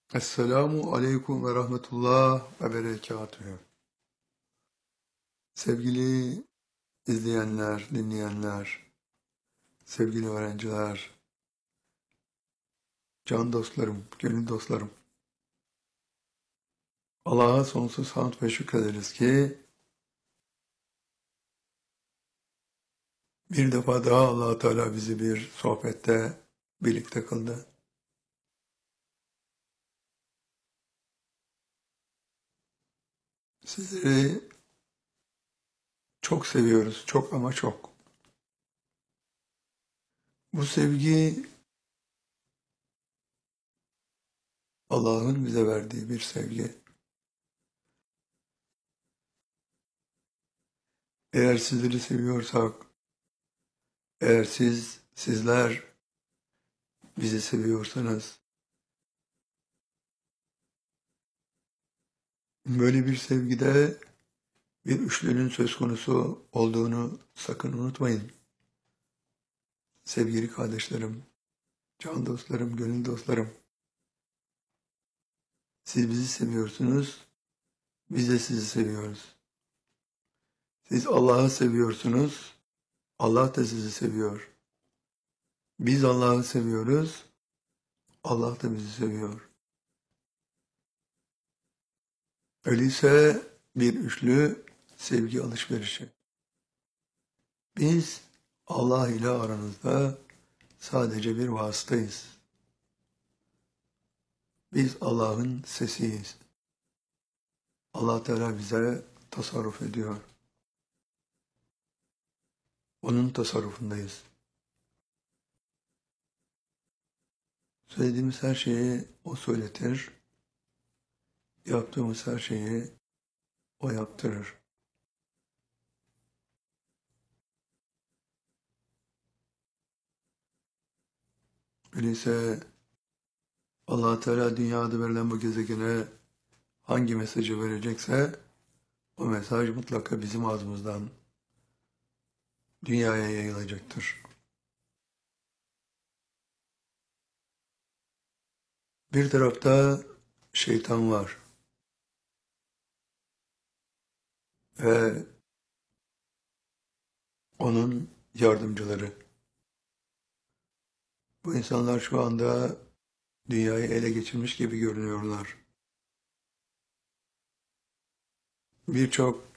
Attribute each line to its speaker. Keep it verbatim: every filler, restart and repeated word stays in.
Speaker 1: Esselamu aleyküm ve rahmetullah ve berekatühü. Sevgili izleyenler, dinleyenler, sevgili öğrenciler, can dostlarım, gönül dostlarım. Allah'a sonsuz hamd ve şükrederiz ki bir defa daha Allah Teala bizi bir sohbette birlikte kıldı. Sizleri çok seviyoruz, çok ama çok. Bu sevgi Allah'ın bize verdiği bir sevgi. Eğer sizleri seviyorsak, eğer siz, sizler bizi seviyorsanız, böyle bir sevgide bir üçlünün söz konusu olduğunu sakın unutmayın. Sevgili kardeşlerim, can dostlarım, gönül dostlarım. Siz bizi seviyorsunuz, biz de sizi seviyoruz. Siz Allah'ı seviyorsunuz, Allah da sizi seviyor. Biz Allah'ı seviyoruz, Allah da bizi seviyor. Öyleyse bir üçlü sevgi alışverişi. Biz Allah ile aranızda sadece bir vasıtayız. Biz Allah'ın sesiyiz. Allah Teala bize tasarruf ediyor. Onun tasarrufundayız. Söylediğimiz her şeyi O söyletir. Yaptığımız her şeyi O yaptırır. Öyleyse Allah Teala dünyada verilen bu gezegene hangi mesajı verecekse o mesaj mutlaka bizim ağzımızdan dünyaya yayılacaktır. Bir tarafta şeytan var ve onun yardımcıları. Bu insanlar şu anda dünyayı ele geçirmiş gibi görünüyorlar. Birçok